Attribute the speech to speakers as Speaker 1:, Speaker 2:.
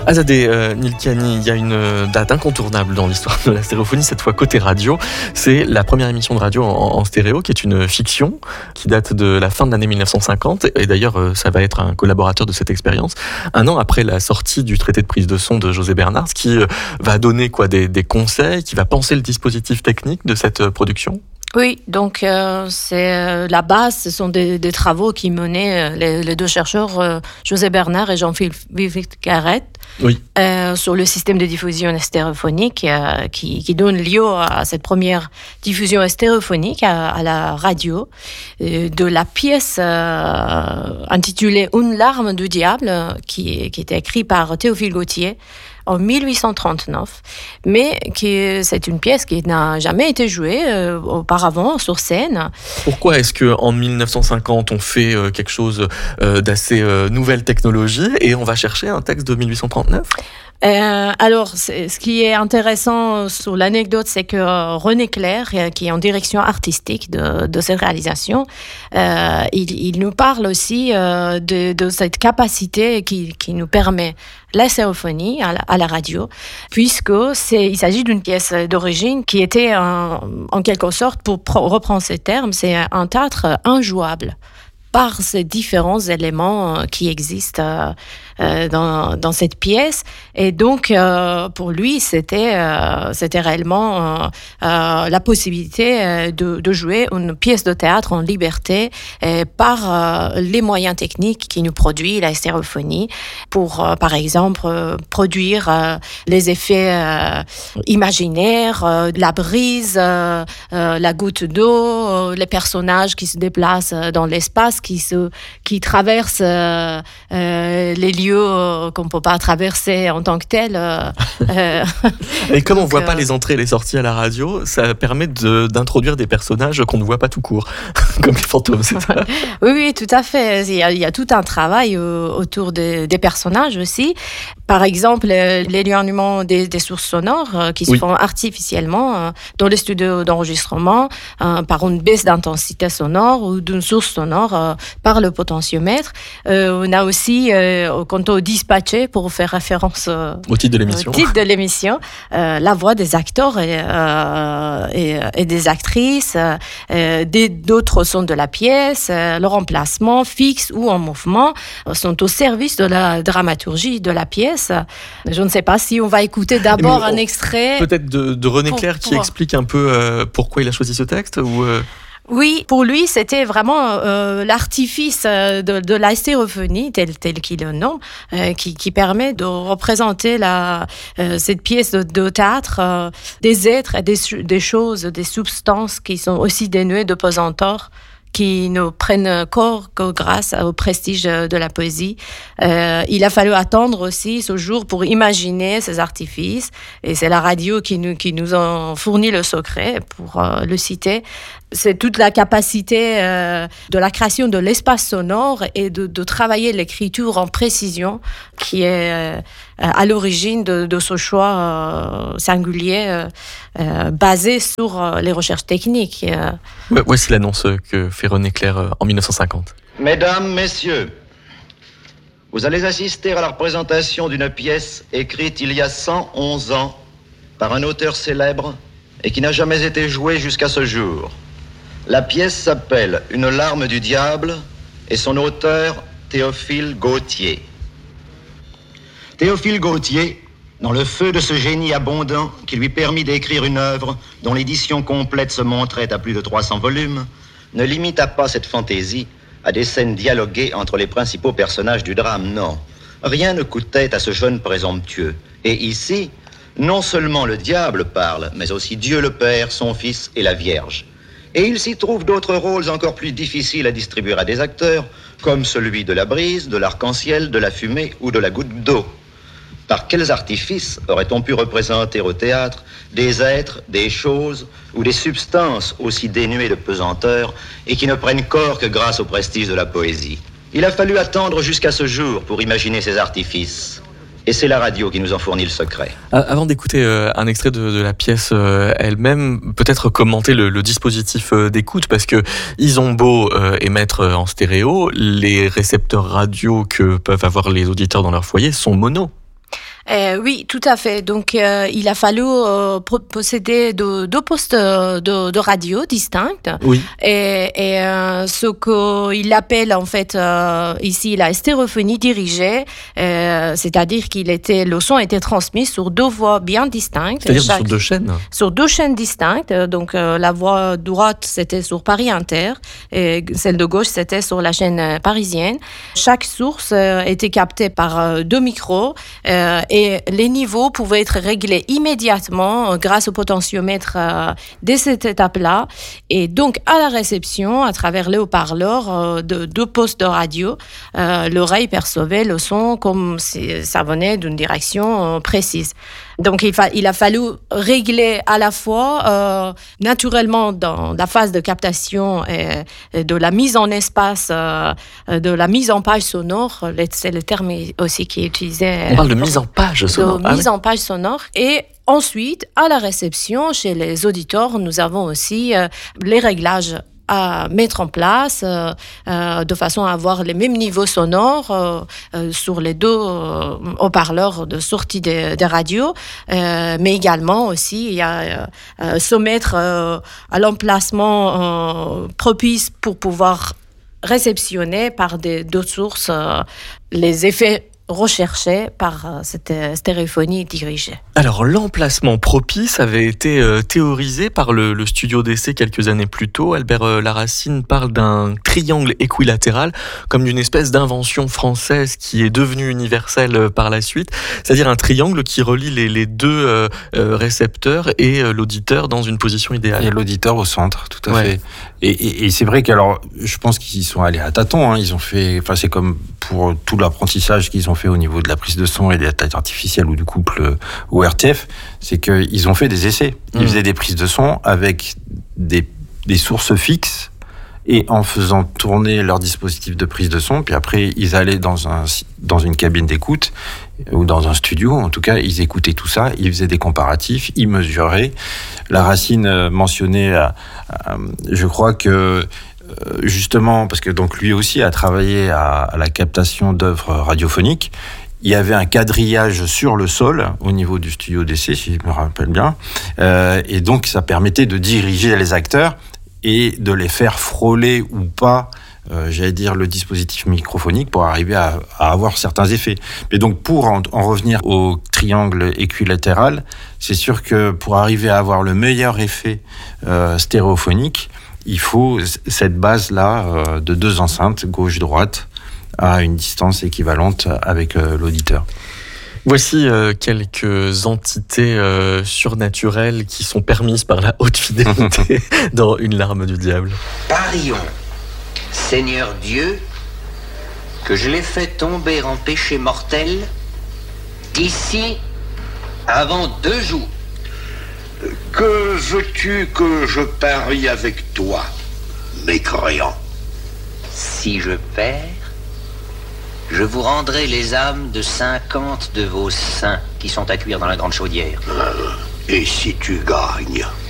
Speaker 1: Azadeh Nilkani, il y a une date incontournable dans l'histoire de la stéréophonie, cette fois côté radio. C'est la première émission de radio en stéréo, qui est une fiction, qui date de la fin de l'année 1950. Et d'ailleurs, ça va être un collaborateur de cette expérience. Un an après la sortie du traité de prise de son de José Bernard, ce qui va donner des conseils, qui va penser le dispositif technique de cette production.
Speaker 2: Oui, donc c'est la base, ce sont des travaux qui menaient les deux chercheurs, José Bernard et Jean-Philippe Garrett,
Speaker 1: oui.
Speaker 2: Sur le système de diffusion stéréophonique qui donne lieu à cette première diffusion stéréophonique à la radio, de la pièce intitulée « Une larme du diable » qui était écrite par Théophile Gautier en 1839, mais c'est une pièce qui n'a jamais été jouée auparavant sur scène.
Speaker 1: Pourquoi est-ce qu'en 1950, on fait quelque chose d'assez nouvelle technologie et on va chercher un texte de 1839 ?
Speaker 2: Alors, ce qui est intéressant sur l'anecdote, c'est que René Clair, qui est en direction artistique de cette réalisation, il nous parle aussi de cette capacité qui nous permet la stéréophonie à la radio, il s'agit d'une pièce d'origine qui était en quelque sorte, pour reprendre ces termes, c'est un théâtre injouable par ces différents éléments qui existent dans cette pièce. Et donc, pour lui, c'était réellement la possibilité de jouer une pièce de théâtre en liberté par les moyens techniques qui nous produit la stéréophonie pour, par exemple, produire les effets imaginaires, la brise, la goutte d'eau, les personnages qui se déplacent dans l'espace, qui traversent les lieux qu'on ne peut pas traverser en tant que tel.
Speaker 1: Et comme on ne voit pas les entrées et les sorties à la radio, ça permet d'introduire des personnages qu'on ne voit pas tout court, comme les fantômes, c'est ça ?
Speaker 2: Oui, tout à fait. Il y a tout un travail autour des personnages aussi. Par exemple, l'éloignement des sources sonores qui se font artificiellement dans les studios d'enregistrement par une baisse d'intensité sonore ou d'une source sonore par le potentiomètre. On a aussi, quant au dispatché, pour faire référence
Speaker 1: au titre de l'émission,
Speaker 2: la voix des acteurs et des actrices, d'autres sons de la pièce, leur emplacement fixe ou en mouvement sont au service de la dramaturgie de la pièce. Je ne sais pas si on va écouter d'abord un extrait.
Speaker 1: Peut-être de René Clair qui explique un peu pourquoi il a choisi ce texte ou
Speaker 2: Oui, pour lui, c'était vraiment l'artifice de la stéréophonie, tel qu'il le nomme, qui permet de représenter cette pièce de théâtre, des êtres et des choses, des substances qui sont aussi dénuées de pesanteur, qui ne prennent corps que grâce au prestige de la poésie. Il a fallu attendre aussi ce jour pour imaginer ces artifices, et c'est la radio qui nous en fournit le secret, pour le citer. C'est toute la capacité de la création de l'espace sonore et de travailler l'écriture en précision qui est à l'origine de ce choix singulier basé sur les recherches techniques.
Speaker 1: Voici l'annonce que fait René Clair en 1950.
Speaker 3: Mesdames, messieurs, vous allez assister à la représentation d'une pièce écrite il y a 111 ans par un auteur célèbre et qui n'a jamais été jouée jusqu'à ce jour. La pièce s'appelle « Une larme du diable » et son auteur, Théophile Gautier. Théophile Gautier, dans le feu de ce génie abondant qui lui permit d'écrire une œuvre dont l'édition complète se montrait à plus de 300 volumes, ne limita pas cette fantaisie à des scènes dialoguées entre les principaux personnages du drame, non. Rien ne coûtait à ce jeune présomptueux. Et ici, non seulement le diable parle, mais aussi Dieu le Père, son Fils et la Vierge. Et il s'y trouve d'autres rôles encore plus difficiles à distribuer à des acteurs, comme celui de la brise, de l'arc-en-ciel, de la fumée ou de la goutte d'eau. Par quels artifices aurait-on pu représenter au théâtre des êtres, des choses ou des substances aussi dénuées de pesanteur et qui ne prennent corps que grâce au prestige de la poésie ? Il a fallu attendre jusqu'à ce jour pour imaginer ces artifices. Et c'est la radio qui nous en fournit le secret.
Speaker 1: Avant d'écouter un extrait de la pièce elle-même, peut-être commenter le dispositif d'écoute, parce que ils ont beau émettre en stéréo, les récepteurs radio que peuvent avoir les auditeurs dans leur foyer sont mono.
Speaker 2: Oui, tout à fait. Donc, il a fallu posséder deux postes de radio distincts.
Speaker 1: Oui.
Speaker 2: Et ce qu'il appelle, en fait, ici, la stéréophonie dirigée, c'est-à-dire le son était transmis sur deux voix bien distinctes.
Speaker 1: C'est-à-dire sur deux chaînes?
Speaker 2: Sur deux chaînes distinctes. Donc, la voix droite, c'était sur Paris Inter, et celle de gauche, c'était sur la chaîne parisienne. Chaque source était captée par deux micros, et les niveaux pouvaient être réglés immédiatement grâce au potentiomètre dès cette étape-là. Et donc, à la réception, à travers les haut-parleurs de deux postes de radio, l'oreille percevait le son comme si ça venait d'une direction précise. Donc, il a fallu régler à la fois, naturellement, dans la phase de captation et de la mise en espace, de la mise en page sonore, c'est le terme aussi qui est utilisé.
Speaker 1: On parle de mise en page sonore.
Speaker 2: De mise en page sonore. Et ensuite, à la réception, chez les auditeurs, nous avons aussi les réglages à mettre en place de façon à avoir les mêmes niveaux sonores sur les deux haut-parleurs de sortie des radios, mais également aussi il y a se mettre à l'emplacement propice pour pouvoir réceptionner par d'autres sources les effets recherchés par cette stéréophonie dirigée.
Speaker 1: Alors, l'emplacement propice avait été théorisé par le studio d'essai quelques années plus tôt. Albert Larracine parle d'un triangle équilatéral comme d'une espèce d'invention française qui est devenue universelle par la suite, c'est-à-dire un triangle qui relie les deux récepteurs et l'auditeur dans une position idéale.
Speaker 4: Et l'auditeur au centre, tout à fait. Et c'est vrai qu'alors, je pense qu'ils sont allés à tâtons. Ils ont fait, c'est comme pour tout l'apprentissage qu'ils ont fait au niveau de la prise de son et de la taille artificielle ou du couple au RTF, c'est qu'ils ont fait des essais. Ils faisaient des prises de son avec des sources fixes et en faisant tourner leur dispositif de prise de son, puis après ils allaient dans une cabine d'écoute ou dans un studio, en tout cas ils écoutaient tout ça, ils faisaient des comparatifs, ils mesuraient. Larracine mentionnait, je crois que justement, parce que donc lui aussi a travaillé à la captation d'œuvres radiophoniques, il y avait un quadrillage sur le sol au niveau du studio d'essai, si je me rappelle bien, et donc ça permettait de diriger les acteurs et de les faire frôler ou pas, j'allais dire, le dispositif microphonique pour arriver à avoir certains effets. Mais donc pour en revenir au triangle équilatéral, c'est sûr que pour arriver à avoir le meilleur effet stéréophonique, il faut cette base-là de deux enceintes, gauche-droite, à une distance équivalente avec l'auditeur.
Speaker 1: Voici quelques entités surnaturelles qui sont permises par la haute fidélité dans Une larme du diable.
Speaker 5: Parions, Seigneur Dieu, que je l'ai fait tomber en péché mortel d'ici avant 2 jours.
Speaker 6: Que veux-tu que je parie avec toi, mécréant?
Speaker 5: Si je perds, je vous rendrai les âmes de 50 de vos saints qui sont à cuire dans la grande chaudière.
Speaker 6: Et si tu gagnes?